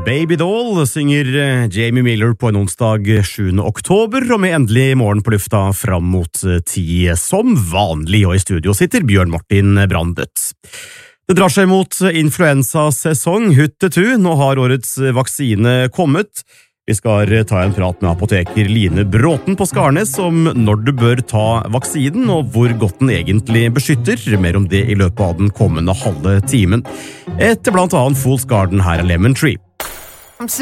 Baby Doll synger Jamie Miller på en onsdag 7. oktober, og med endelig morgen på lufta fram mot 10 som vanlig, og i studio sitter Bjørn Martin Brandbøtt. Det drar seg mot influensasesong, huttetu. Nå har årets vaksine kommet. Vi skal ta en prat med apoteker Line Bråten på Skarnes om når du bør ta vaksinen, og hvor godt den egentlig beskytter. Mer om det i løpet av den kommende halve timen. Etter blant annet Fool's Garden, her er Lemon Tree.